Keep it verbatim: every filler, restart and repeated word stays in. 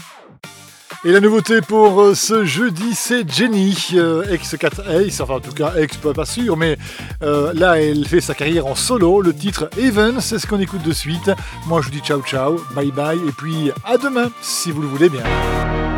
Et la nouveauté pour euh, ce jeudi, c'est Jenny, euh, ex quatre Ace, enfin en tout cas ex, pas, pas sûr, mais euh, là elle fait sa carrière en solo. Le titre Even, c'est ce qu'on écoute de suite. Moi je vous dis ciao ciao, bye bye, et puis à demain si vous le voulez bien.